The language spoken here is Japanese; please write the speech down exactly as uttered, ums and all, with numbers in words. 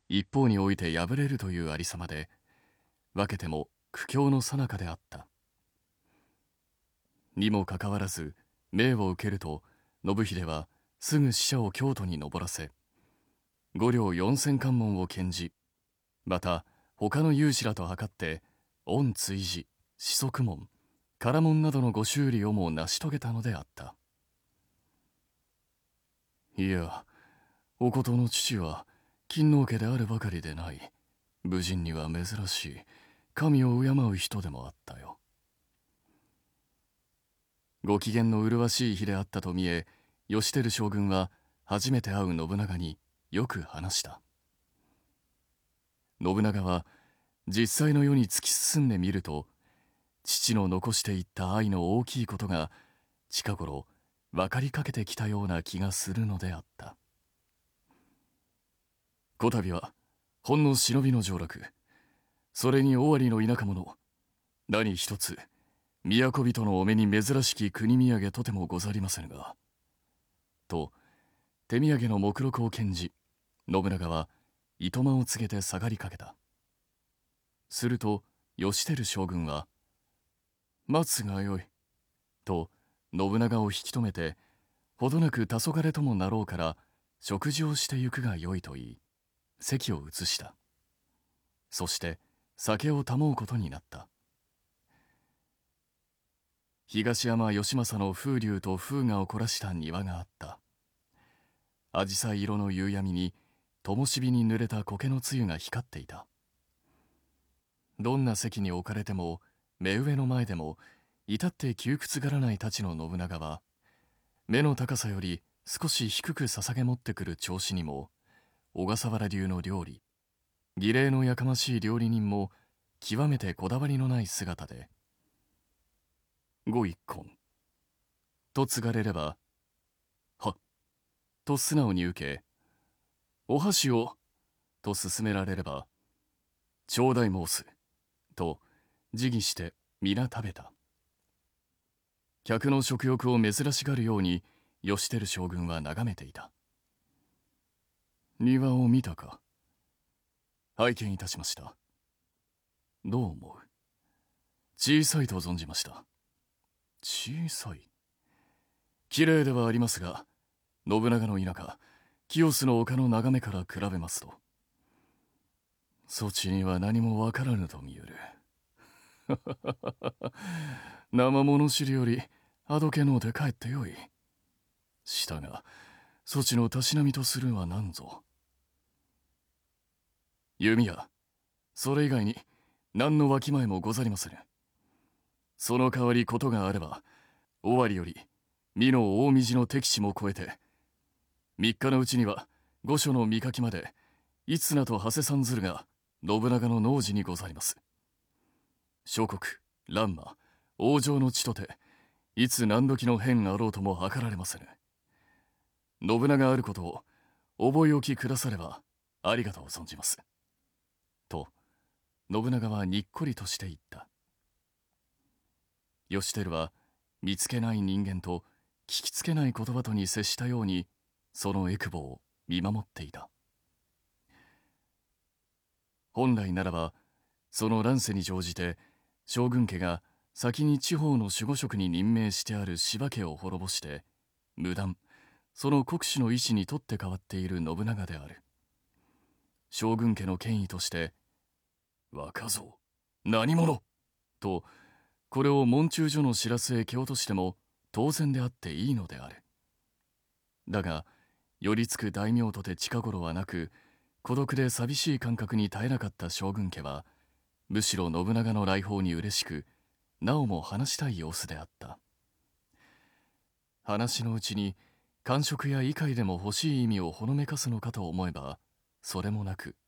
一方において敗れるというありさまで、分けても苦境の最中であった。にもかかわらず、命を受けると、信秀はすぐ使者を京都に登らせ、五両四千関門を献じ、また他の有志らと図って、御追事、四則門、唐門などのご修理をも成し遂げたのであった。いや、おことの父は、勤皇家であるばかりでない、武人には珍しい、神を敬う人でもあったよ。ご機嫌の麗しい日であったと見え、義輝将軍は初めて会う信長によく話した。信長は実際の世に突き進んでみると、父の残していった愛の大きいことが近頃分かりかけてきたような気がするのであった。こたびはほんの忍びの上洛、それに尾張の田舎者、何一つ都人のお目に珍しき国土産とてもござりませぬが、と手土産の目録を献じ、信長は糸間を告げて下がりかけた。すると義輝将軍は、待つがよい、と信長を引き止めて、ほどなく黄昏ともなろうから食事をしてゆくがよいと言い、席を移した。そして酒をたもうことになった。東山義政の風流と風雅を凝らした庭があった。紫陽花色の夕闇に、灯火に濡れた苔の露が光っていた。どんな席に置かれても、目上の前でも、至って窮屈がらないたちの信長は、目の高さより少し低く捧げ持ってくる調子にも、小笠原流の料理、儀礼のやかましい料理人も、極めてこだわりのない姿で、ご一献、と告がれれば、はっ、と素直に受け、お箸を、と勧められれば、頂戴申す、と自議して皆食べた。客の食欲を珍しがるように、義輝将軍は眺めていた。庭を見たか。拝見いたしました。どう思う？小さいと存じました。小さい。綺麗ではありますが、信長の田舎、清須の丘の眺めから比べますと、そちには何もわからぬと見ゆる。生物知りより、あどけのうて帰ってよい。したが、そちのたしなみとするは何ぞ。弓矢、それ以外に何のわきまえもござりませぬ。その代わりことがあれば、尾張より、美の大道の敵地も越えて、三日のうちには御所の見かきまで、いつなと長谷さんずるが信長の農事にござります。諸国、乱馬、往生の地とて、いつ何時の変あろうとも計られませぬ。信長あることを覚え置きくださればありがとう存じます。と、信長はにっこりとして言った。義輝は見つけない人間と聞きつけない言葉とに接したように、そのえくぼを見守っていた。本来ならば、その乱世に乗じて、将軍家が先に地方の守護職に任命してある柴家を滅ぼして、無断、その国主の意志に取って代わっている信長である。将軍家の権威として、若造、何者と、これを門中所の知らせへ蹴落としても当然であっていいのである。だが、寄りつく大名とて近頃はなく、孤独で寂しい感覚に耐えなかった将軍家は、むしろ信長の来訪に嬉しく、なおも話したい様子であった。話のうちに、官職や異界でも欲しい意味をほのめかすのかと思えば、それもなく、